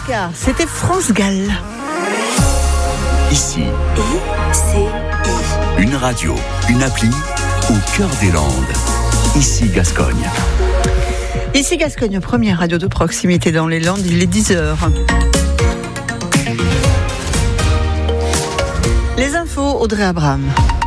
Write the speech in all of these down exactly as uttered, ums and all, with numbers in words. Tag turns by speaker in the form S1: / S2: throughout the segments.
S1: Oscar, c'était France Gall.
S2: Ici,
S3: I C I.
S2: une radio, une appli au cœur des Landes. Ici Gascogne.
S1: Ici Gascogne, première radio de proximité dans les Landes, il est dix heures. Les infos, Audrey Abraham.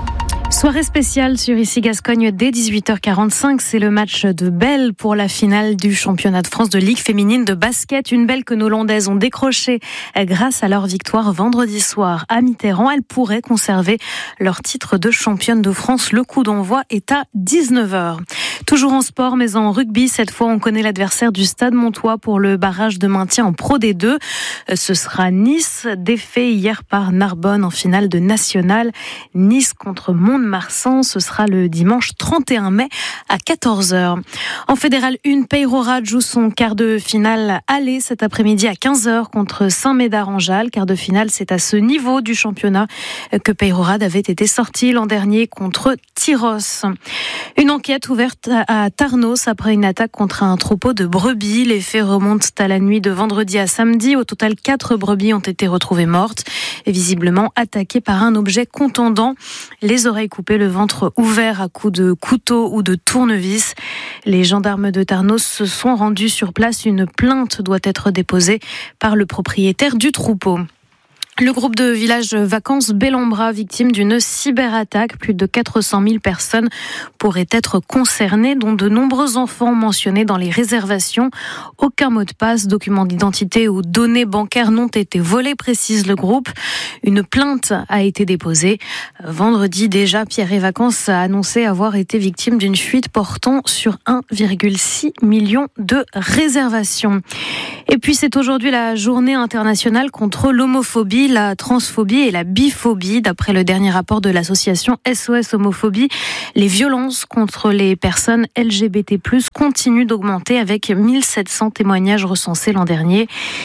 S4: Soirée spéciale sur Ici Gascogne dès dix-huit heures quarante-cinq. C'est le match de Belle pour la finale du championnat de France de Ligue féminine de basket. Une Belle que nos Landaises ont décrochée grâce à leur victoire vendredi soir à Mitterrand. Elles pourraient conserver leur titre de championne de France. Le coup d'envoi est à dix-neuf heures. Toujours en sport, mais en rugby, cette fois on connaît l'adversaire du Stade Montois pour le barrage de maintien en Pro D deux. Ce sera Nice, défait hier par Narbonne en finale de National. Nice contre Mont-de-Marsan, ce sera le dimanche trente et un mai à quatorze heures. En Fédéral un, Peyrehorade joue son quart de finale aller cet après-midi à quinze heures contre Saint-Médard-en-Jalles. Quart de finale, c'est à ce niveau du championnat que Peyrehorade avait été sorti l'an dernier contre Tyros. Une enquête ouverte à Tarnos après une attaque contre un troupeau de brebis. Les faits remontent à la nuit de vendredi à samedi. Au total, quatre brebis ont été retrouvées mortes et visiblement attaquées par un objet contondant. Les oreilles coupées, le ventre ouvert à coups de couteau ou de tournevis. Les gendarmes de Tarnos se sont rendus sur place. Une plainte doit être déposée par le propriétaire du troupeau. Le groupe de village vacances Bellambra, victime d'une cyberattaque. Plus de quatre cent mille personnes pourraient être concernées, dont de nombreux enfants mentionnés dans les réservations. Aucun mot de passe, document d'identité ou données bancaires n'ont été volés, précise le groupe. Une plainte a été déposée. Vendredi déjà, Pierre et Vacances a annoncé avoir été victime d'une fuite portant sur un virgule six million de réservations. Et puis c'est aujourd'hui la journée internationale contre l'homophobie, la transphobie et la biphobie. D'après le dernier rapport de l'association S O S Homophobie, les violences contre les personnes L G B T plus, continuent d'augmenter avec mille sept cents témoignages recensés l'an dernier.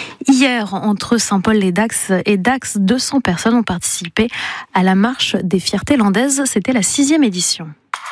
S4: Hier, entre Saint-Paul et Dax, et Dax, deux cents personnes ont participé à la marche des fiertés landaises. C'était la sixième édition.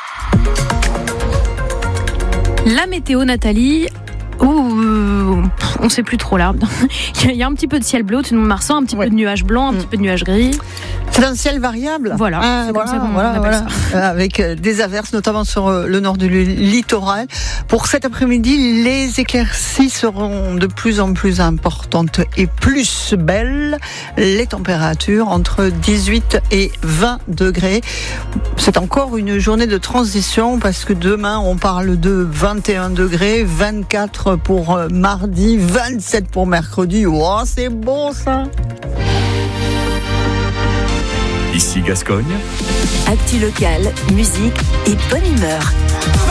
S4: La météo, Nathalie. Ouh, on ne sait plus trop là. Il y a un petit peu de ciel bleu au-dessus de Mont-de-Marsan, un petit ouais. peu de nuages blancs, un mmh. petit peu de nuages gris.
S1: C'est un ciel variable.
S4: Voilà,
S1: ah,
S4: c'est
S1: voilà,
S4: comme ça qu'on
S1: voilà,
S4: appelle
S1: voilà.
S4: ça.
S1: Avec des averses, notamment sur le nord du littoral. Pour cet après-midi, les éclaircies seront de plus en plus importantes et plus belles. Les températures entre dix-huit et vingt degrés. C'est encore une journée de transition parce que demain, on parle de vingt et un degrés, vingt-quatre pour mardi, vingt-sept pour mercredi. Oh, c'est beau ça!
S2: Ici Gascogne.
S3: Actu locale, musique et bonne humeur.